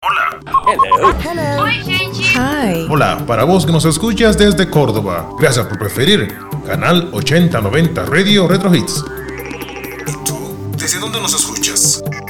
Hola. Hello. Oi, gente. Hi. Hola, para vos que nos escuchas desde Córdoba, gracias por preferir Canal 8090 Radio Retro Hits. ¿Y tú? ¿Desde dónde nos escuchas?